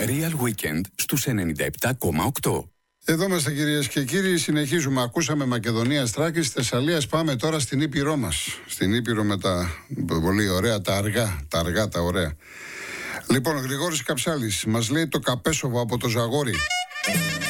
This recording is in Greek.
Real Weekend στους 97,8. Εδώ είμαστε κυρίες και κύριοι, συνεχίζουμε. Ακούσαμε Μακεδονία, Θράκης, Θεσσαλίας. Πάμε τώρα στην Ήπειρό μας. Στην Ήπειρο με τα πολύ ωραία, τα αργά, τα ωραία. Λοιπόν, ο Γρηγόρης Καψάλης μας λέει το Καπέσοβο από το Ζαγόρι.